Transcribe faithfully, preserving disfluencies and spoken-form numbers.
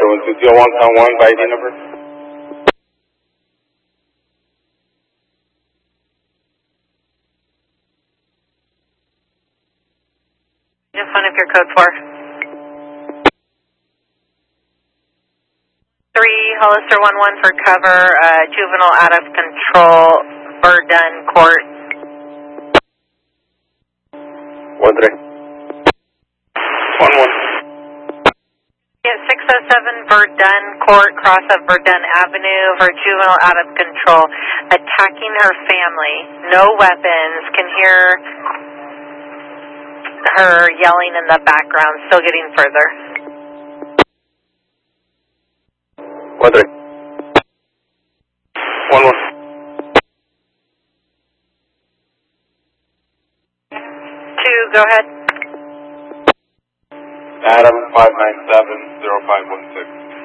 one two zero one pound one by I D number. Just one if your code four. Three, Hollister one one for cover, uh, juvenile out of control, Verdun Court. One three. One one. Yeah, six oh seven Verdun Court, cross of Verdun Avenue for juvenile out of control, attacking her family, no weapons, can hear her yelling in the background, still getting further. One three. One one. Two, go ahead. Adam five nine seven zero five one six.